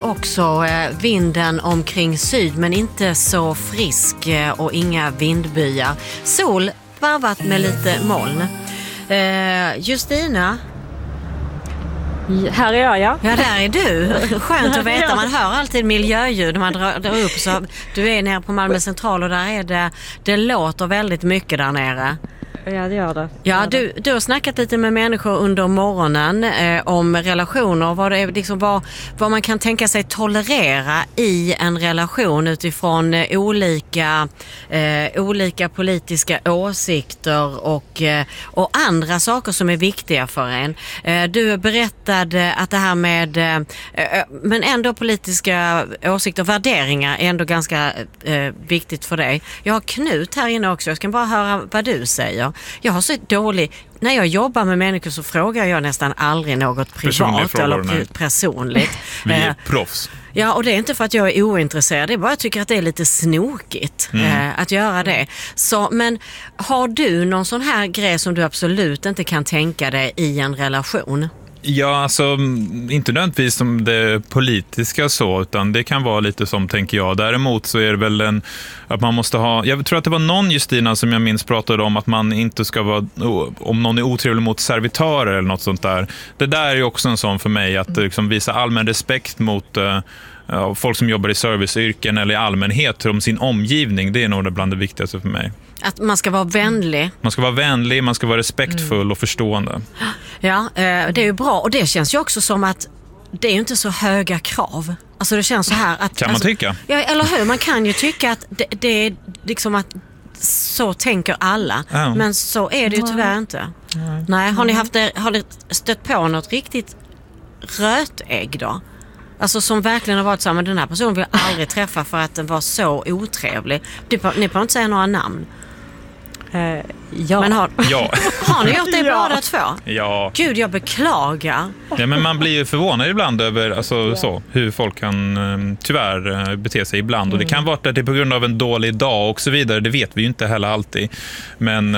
också vinden omkring syd, men inte så frisk och inga vindbyar. Sol varvat med lite moln. Justina? Här är jag, ja. Ja, där är du. Skönt att veta. Man hör alltid miljöljud när man drar upp. Så du är nere på Malmö central och där är det låter väldigt mycket där nere. Ja, det gör det. Ja, du har snackat lite med människor under morgonen om relationer. Vad det är, liksom, vad man kan tänka sig tolerera i en relation utifrån olika politiska åsikter och andra saker som är viktiga för en. Du berättade att det här med men ändå politiska åsikter och värderingar är ändå ganska viktigt för dig. Jag har Knut här inne också. Jag ska bara höra vad du säger. Jag har så dålig... När jag jobbar med människor så frågar jag nästan aldrig något privat eller personligt. Vi är proffs. Ja, och det är inte för att jag är ointresserad. Det är bara jag tycker att det är lite snokigt att göra det. Så, men har du någon sån här grej som du absolut inte kan tänka dig i en relation? Ja, alltså inte nödvändigtvis som det politiska så, utan det kan vara lite som, tänker jag. Däremot så är det väl att man måste ha, jag tror att det var någon Justina som jag minns pratade om att man inte ska vara, om någon är otrevlig mot servitörer eller något sånt där. Det där är ju också en sån för mig, att liksom visa allmän respekt mot folk som jobbar i serviceyrken eller i allmänhet om sin omgivning. Det är nog bland det viktigaste för mig. Att man ska vara vänlig. Man ska vara vänlig, man ska vara respektfull och förstående. Ja, det är ju bra. Och det känns ju också som att det är ju inte så höga krav. Alltså det känns så här att... Kan man tycka? Ja, eller hur? Man kan ju tycka att det är liksom att så tänker alla. Ja. Men så är det ju tyvärr inte. Nej, har ni stött på något riktigt rötägg då? Alltså som verkligen har varit så här, men den här personen vill jag aldrig träffa för att den var så otrevlig. Ni får inte säga några namn. Ja. Men har ni gjort det Ja. båda två? Ja. Gud, jag beklagar. Ja, men man blir ju förvånad ibland över så, hur folk kan tyvärr bete sig ibland. Och det kan vara att det är på grund av en dålig dag och så vidare. Det vet vi ju inte heller alltid. Men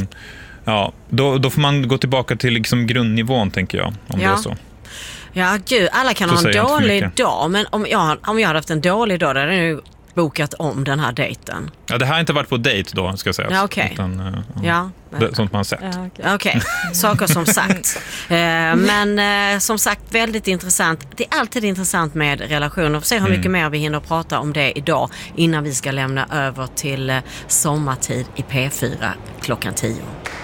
då får man gå tillbaka till liksom grundnivån, tänker jag, om det är så. Ja, gud, alla kan ha en dålig dag. Men om jag hade haft en dålig dag, då hade jag bokat om den här dejten. Ja, det här har inte varit på dejt då, ska jag säga. Ja, okej. Sånt man har sett. Ja, okej. Saker som sagt. Men som sagt, väldigt intressant. Det är alltid intressant med relationer. Vi får se hur mycket mer vi hinner prata om det idag innan vi ska lämna över till sommartid i P4 klockan 10.